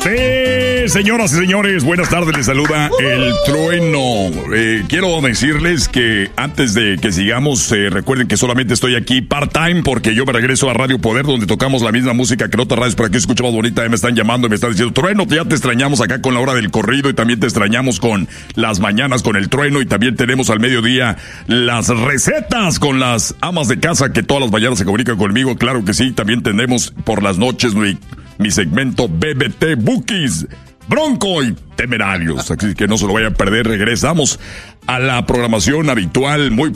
Sí, señoras y señores, buenas tardes, les saluda el Trueno. Quiero decirles que antes de que sigamos, recuerden que solamente estoy aquí part-time porque yo me regreso a Radio Poder, donde tocamos la misma música que en otras radios, por aquí escuchamos bonita, me están llamando y me están diciendo, Trueno, ya te extrañamos acá con la hora del corrido y también te extrañamos con las mañanas con el Trueno y también tenemos al mediodía las recetas con las amas de casa que todas las mañanas se comunican conmigo, claro que sí, también tenemos por las noches mi segmento BBT Bookies, Bronco y Temerarios, así que no se lo vayan a perder. Regresamos a la programación habitual, muy